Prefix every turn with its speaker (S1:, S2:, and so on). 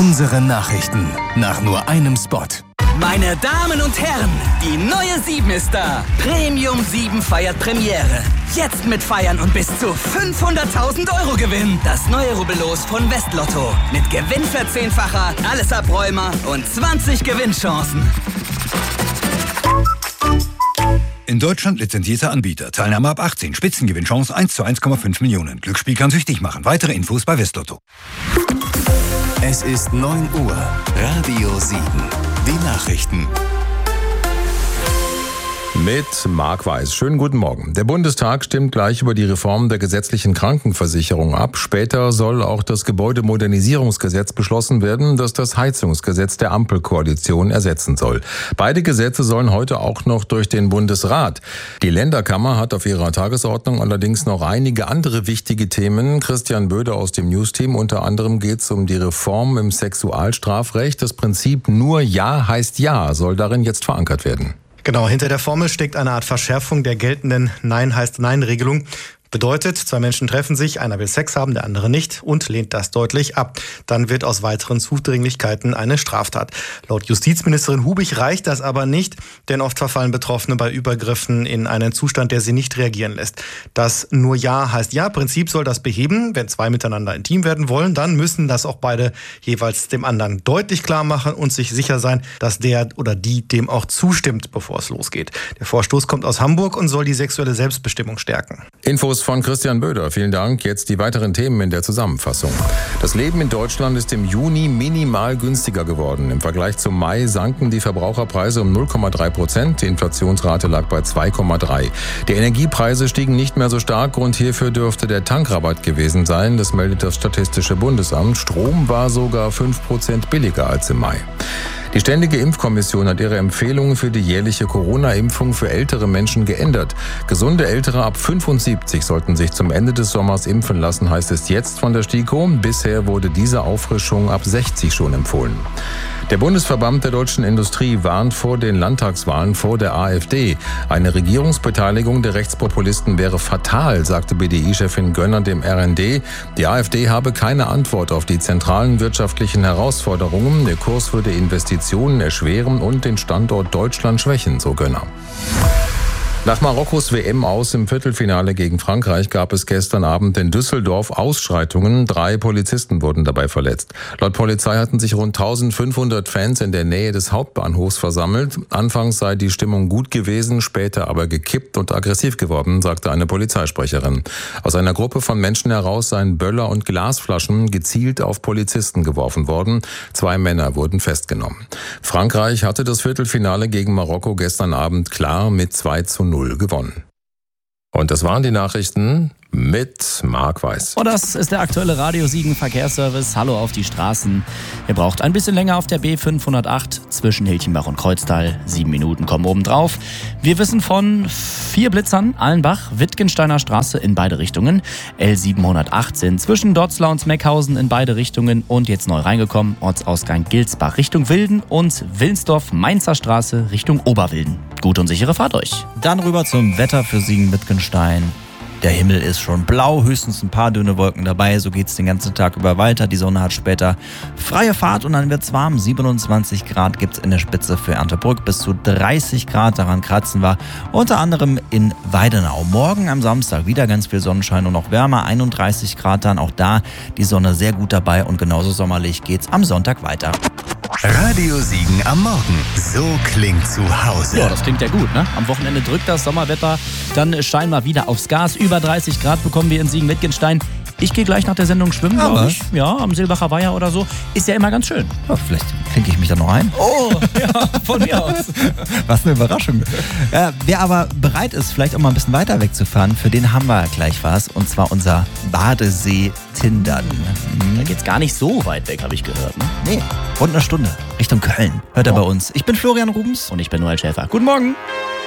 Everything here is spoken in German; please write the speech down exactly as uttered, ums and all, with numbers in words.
S1: Unsere Nachrichten nach nur einem Spot.
S2: Meine Damen und Herren, die neue sieben ist da. Premium sieben feiert Premiere. Jetzt mit Feiern und bis zu fünfhunderttausend Euro Gewinn. Das neue Rubbellos von Westlotto. Mit Gewinnverzehnfacher, alles Abräumer und zwanzig Gewinnchancen.
S3: In Deutschland lizenzierter Anbieter. Teilnahme ab achtzehn. Spitzengewinnchance eins zu eins Komma fünf Millionen. Glücksspiel kann süchtig machen. Weitere Infos bei Westlotto.
S1: Es ist neun Uhr. Radio sieben. Die Nachrichten.
S4: Mit Marc Weiß. Schönen guten Morgen. Der Bundestag stimmt gleich über die Reform der gesetzlichen Krankenversicherung ab. Später soll auch das Gebäudemodernisierungsgesetz beschlossen werden, das das Heizungsgesetz der Ampelkoalition ersetzen soll. Beide Gesetze sollen heute auch noch durch den Bundesrat. Die Länderkammer hat auf ihrer Tagesordnung allerdings noch einige andere wichtige Themen. Christian Böder aus dem News-Team. Unter anderem geht es um die Reform im Sexualstrafrecht. Das Prinzip nur Ja heißt Ja soll darin jetzt verankert werden.
S5: Genau, hinter der Formel steckt eine Art Verschärfung der geltenden Nein heißt Nein-Regelung. Bedeutet, zwei Menschen treffen sich, einer will Sex haben, der andere nicht und lehnt das deutlich ab. Dann wird aus weiteren Zudringlichkeiten eine Straftat. Laut Justizministerin Hubig reicht das aber nicht, denn oft verfallen Betroffene bei Übergriffen in einen Zustand, der sie nicht reagieren lässt. Das nur Ja heißt Ja-Prinzip soll das beheben. Wenn zwei miteinander intim werden wollen, dann müssen das auch beide jeweils dem anderen deutlich klar machen und sich sicher sein, dass der oder die dem auch zustimmt, bevor es losgeht. Der Vorstoß kommt aus Hamburg und soll die sexuelle Selbstbestimmung stärken.
S4: Infos von Christian Böder. Vielen Dank. Jetzt die weiteren Themen in der Zusammenfassung. Das Leben in Deutschland ist im Juni minimal günstiger geworden. Im Vergleich zum Mai sanken die Verbraucherpreise um null Komma drei Prozent. Die Inflationsrate lag bei zwei Komma drei. Die Energiepreise stiegen nicht mehr so stark. Grund hierfür dürfte der Tankrabatt gewesen sein. Das meldet das Statistische Bundesamt. Strom war sogar fünf Prozent billiger als im Mai. Die Ständige Impfkommission hat ihre Empfehlungen für die jährliche Corona-Impfung für ältere Menschen geändert. Gesunde Ältere ab fünfundsiebzig sollten sich zum Ende des Sommers impfen lassen, heißt es jetzt von der STIKO. Bisher wurde diese Auffrischung ab sechzig schon empfohlen. Der Bundesverband der deutschen Industrie warnt vor den Landtagswahlen vor der AfD. Eine Regierungsbeteiligung der Rechtspopulisten wäre fatal, sagte B D I-Chefin Gönner dem R N D. Die AfD habe keine Antwort auf die zentralen wirtschaftlichen Herausforderungen. Der Kurs würde Investitionen erschweren und den Standort Deutschland schwächen, so Gönner. Nach Marokkos W M aus im Viertelfinale gegen Frankreich gab es gestern Abend in Düsseldorf Ausschreitungen. Drei Polizisten wurden dabei verletzt. Laut Polizei hatten sich rund eintausendfünfhundert Fans in der Nähe des Hauptbahnhofs versammelt. Anfangs sei die Stimmung gut gewesen, später aber gekippt und aggressiv geworden, sagte eine Polizeisprecherin. Aus einer Gruppe von Menschen heraus seien Böller und Glasflaschen gezielt auf Polizisten geworfen worden. Zwei Männer wurden festgenommen. Frankreich hatte das Viertelfinale gegen Marokko gestern Abend klar mit zwei zu null gewonnen. Und das waren die Nachrichten mit Marc Weiß.
S6: Und das ist der aktuelle Radio sieben Verkehrsservice. Hallo auf die Straßen. Ihr braucht ein bisschen länger auf der B fünfhundertacht zwischen Hilchenbach und Kreuztal. Sieben Minuten kommen oben drauf. Wir wissen von vier Blitzern, Allenbach, Wittgensteiner Straße in beide Richtungen. L siebenhundertachtzehn zwischen Dotzlar und Smeckhausen in beide Richtungen. Und jetzt neu reingekommen, Ortsausgang Gilsbach Richtung Wilden und Willensdorf Mainzer Straße Richtung Oberwilden. Gute und sichere Fahrt euch.
S7: Dann rüber zum Wetter für Siegen-Wittgenstein. Der Himmel ist schon blau, höchstens ein paar dünne Wolken dabei. So geht's den ganzen Tag über weiter. Die Sonne hat später freie Fahrt und dann wird's warm. siebenundzwanzig Grad gibt's in der Spitze für Erndtebrück, bis zu dreißig Grad. Daran kratzen wir unter anderem in Weidenau. Morgen am Samstag wieder ganz viel Sonnenschein und noch wärmer. einunddreißig Grad dann. Auch da die Sonne sehr gut dabei und genauso sommerlich geht's am Sonntag weiter.
S1: Radio Siegen am Morgen. So klingt zu Hause.
S6: Ja, das klingt ja gut, ne? Am Wochenende drückt das Sommerwetter dann scheinbar wieder aufs Gas. Über dreißig Grad bekommen wir in Siegen-Wittgenstein. Ich gehe gleich nach der Sendung schwimmen, glaube ich. Ja, am Silbacher Weiher oder so. Ist ja immer ganz schön.
S7: Ja, vielleicht klinke ich mich da noch ein.
S6: Oh, ja, von mir aus.
S7: Was eine Überraschung. Ja, wer aber bereit ist, vielleicht auch mal ein bisschen weiter wegzufahren, für den haben wir gleich was. Und zwar unser Badesee-Tindern.
S6: Mhm. Da geht's gar nicht so weit weg, habe ich gehört. Ne?
S7: Nee, rund eine Stunde Richtung Köln. Hört er oh. bei uns. Ich bin Florian Rubens.
S6: Und ich bin Noel Schäfer. Guten Morgen.